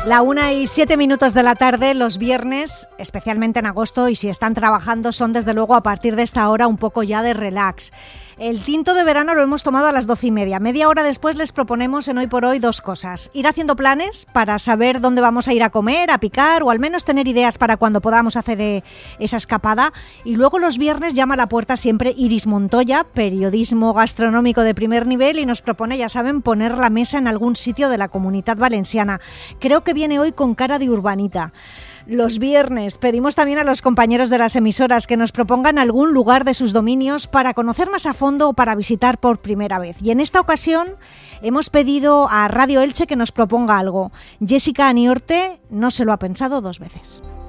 La 1:07 de la tarde, los viernes, especialmente en agosto, y si están trabajando, son desde luego a partir de esta hora un poco ya de relax. El tinto de verano lo hemos tomado a las 12:30. Media hora después les proponemos en Hoy por Hoy dos cosas. Ir haciendo planes para saber dónde vamos a ir a comer, a picar, o al menos tener ideas para cuando podamos hacer esa escapada. Y luego los viernes llama a la puerta siempre Iris Montoya, periodismo gastronómico de primer nivel, y nos propone, ya saben, poner la mesa en algún sitio de la Comunitat Valenciana. Creo que viene hoy con cara de urbanita. Los viernes pedimos también a los compañeros de las emisoras que nos propongan algún lugar de sus dominios para conocer más a fondo o para visitar por primera vez. Y en esta ocasión hemos pedido a Radio Elche que nos proponga algo. Jessica Aniorte no se lo ha pensado dos veces.